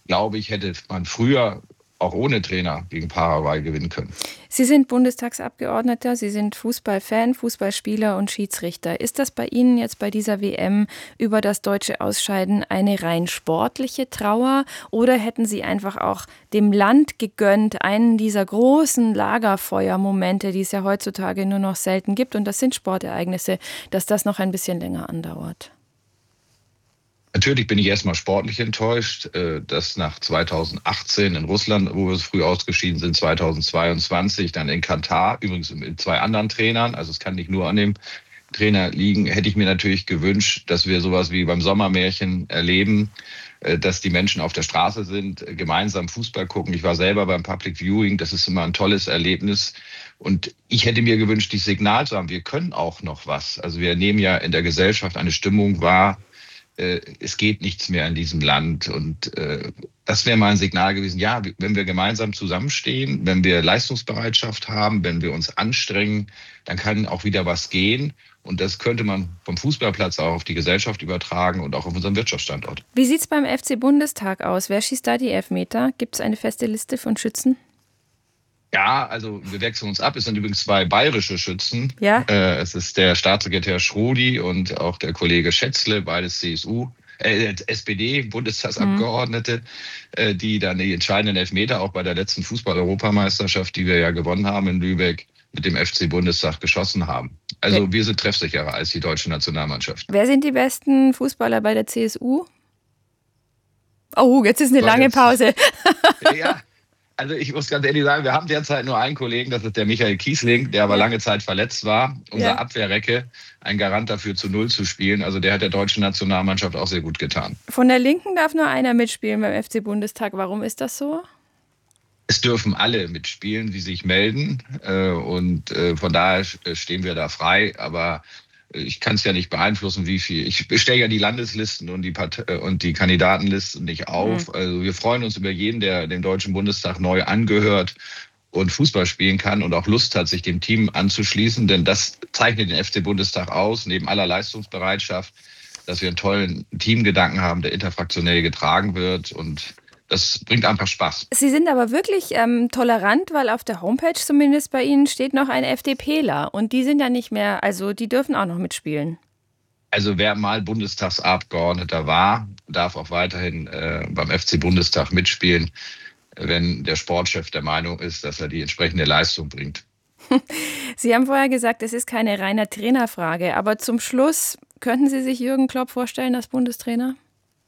glaube ich, hätte man früher auch ohne Trainer gegen Paraguay gewinnen können. Sie sind Bundestagsabgeordneter, Sie sind Fußballfan, Fußballspieler und Schiedsrichter. Ist das bei Ihnen jetzt bei dieser WM über das deutsche Ausscheiden eine rein sportliche Trauer oder hätten Sie einfach auch dem Land gegönnt, einen dieser großen Lagerfeuermomente, die es ja heutzutage nur noch selten gibt, und das sind Sportereignisse, dass das noch ein bisschen länger andauert? Natürlich bin ich erstmal sportlich enttäuscht, dass nach 2018 in Russland, wo wir früh ausgeschieden sind, 2022, dann in Katar, übrigens mit 2 anderen Trainern, also es kann nicht nur an dem Trainer liegen, hätte ich mir natürlich gewünscht, dass wir sowas wie beim Sommermärchen erleben, dass die Menschen auf der Straße sind, gemeinsam Fußball gucken. Ich war selber beim Public Viewing, das ist immer ein tolles Erlebnis. Und ich hätte mir gewünscht, dieses Signal zu haben, wir können auch noch was. Also wir nehmen ja in der Gesellschaft eine Stimmung wahr, es geht nichts mehr in diesem Land. Und das wäre mal ein Signal gewesen, ja, wenn wir gemeinsam zusammenstehen, wenn wir Leistungsbereitschaft haben, wenn wir uns anstrengen, dann kann auch wieder was gehen. Und das könnte man vom Fußballplatz auch auf die Gesellschaft übertragen und auch auf unseren Wirtschaftsstandort. Wie sieht es beim FC Bundestag aus? Wer schießt da die Elfmeter? Gibt es eine feste Liste von Schützen? Ja, also wir wechseln uns ab. Es sind übrigens 2 bayerische Schützen. Ja. Es ist der Staatssekretär Schrodi und auch der Kollege Schätzle, beides CSU. SPD-Bundestagsabgeordnete, die dann die entscheidenden Elfmeter auch bei der letzten Fußball-Europameisterschaft, die wir ja gewonnen haben in Lübeck, mit dem FC-Bundestag geschossen haben. Also wir sind treffsicherer als die deutsche Nationalmannschaft. Wer sind die besten Fußballer bei der CSU? Oh, jetzt ist eine lange Pause. Ja. Also ich muss ganz ehrlich sagen, wir haben derzeit nur einen Kollegen, das ist der Michael Kiesling, der aber lange Zeit verletzt war. Unser Abwehrrecke, ein Garant dafür, zu Null zu spielen. Also der hat der deutschen Nationalmannschaft auch sehr gut getan. Von der Linken darf nur einer mitspielen beim FC Bundestag. Warum ist das so? Es dürfen alle mitspielen, die sich melden. Und von daher stehen wir da frei. Aber ich kann es ja nicht beeinflussen, wie viel. Ich stelle ja die Landeslisten und die Kandidatenlisten nicht auf. Also wir freuen uns über jeden, der dem Deutschen Bundestag neu angehört und Fußball spielen kann und auch Lust hat, sich dem Team anzuschließen. Denn das zeichnet den FC Bundestag aus, neben aller Leistungsbereitschaft, dass wir einen tollen Teamgedanken haben, der interfraktionell getragen wird. Und das bringt einfach Spaß. Sie sind aber wirklich tolerant, weil auf der Homepage zumindest bei Ihnen steht noch ein FDPler. Und die sind ja nicht mehr, also die dürfen auch noch mitspielen. Also wer mal Bundestagsabgeordneter war, darf auch weiterhin beim FC Bundestag mitspielen, wenn der Sportchef der Meinung ist, dass er die entsprechende Leistung bringt. Sie haben vorher gesagt, es ist keine reine Trainerfrage. Aber zum Schluss, könnten Sie sich Jürgen Klopp vorstellen als Bundestrainer?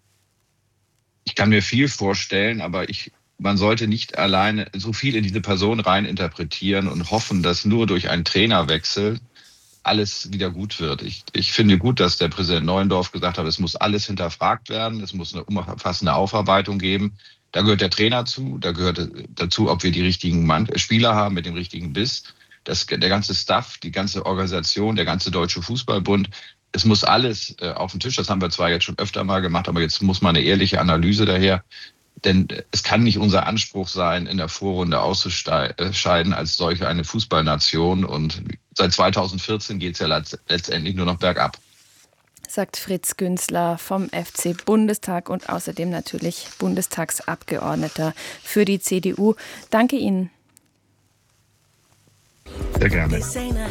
Ich kann mir viel vorstellen, aber man sollte nicht alleine so viel in diese Person rein interpretieren und hoffen, dass nur durch einen Trainerwechsel alles wieder gut wird. Ich finde gut, dass der Präsident Neuendorf gesagt hat, es muss alles hinterfragt werden, es muss eine umfassende Aufarbeitung geben. Da gehört der Trainer zu, da gehört dazu, ob wir die richtigen Spieler haben mit dem richtigen Biss. Der ganze Staff, die ganze Organisation, der ganze Deutsche Fußballbund, es muss alles auf den Tisch. Das haben wir zwar jetzt schon öfter mal gemacht, aber jetzt muss mal eine ehrliche Analyse daher. Denn es kann nicht unser Anspruch sein, in der Vorrunde auszuscheiden als solche eine Fußballnation. Und seit 2014 geht es ja letztendlich nur noch bergab. Sagt Fritz Günzler vom FC Bundestag und außerdem natürlich Bundestagsabgeordneter für die CDU. Danke Ihnen. Sehr gerne.